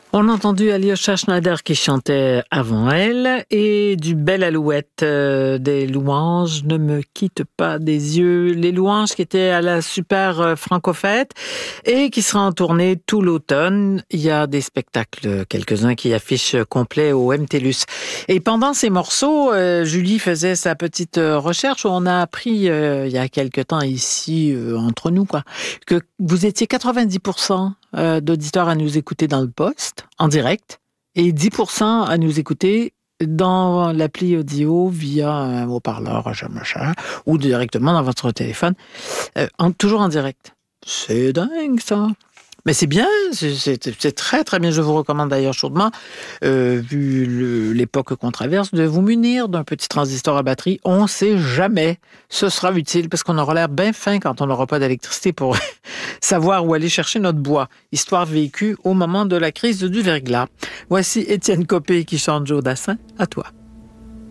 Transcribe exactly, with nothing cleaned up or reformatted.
On a entendu Alyosha Schneider qui chantait avant elle et du Belle Alouette euh, des Louanges, ne me quitte pas des yeux. Les Louanges qui étaient à la super euh, Franco-Fête et qui sera en tournée tout l'automne. Il y a des spectacles, quelques-uns qui affichent complet au M T L U S. Et pendant ces morceaux, euh, Julie faisait sa petite recherche où on a appris euh, il y a quelque temps ici, euh, entre nous, quoi, que vous étiez quatre-vingt-dix pour cent euh, d'auditeurs à nous écouter dans le poste, en direct, et dix pour cent à nous écouter dans l'appli audio via un haut-parleur, machin, machin, ou directement dans votre téléphone, euh, en, toujours en direct. C'est dingue, ça. Mais c'est bien, c'est, c'est, c'est très très bien. Je vous recommande d'ailleurs chaudement, euh, vu le, l'époque qu'on traverse, de vous munir d'un petit transistor à batterie. On ne sait jamais. Ce sera utile parce qu'on aura l'air bien fin quand on n'aura pas d'électricité pour savoir où aller chercher notre bois. Histoire vécue au moment de la crise du verglas. Voici Étienne Copé qui chante Joe Dassin. À toi.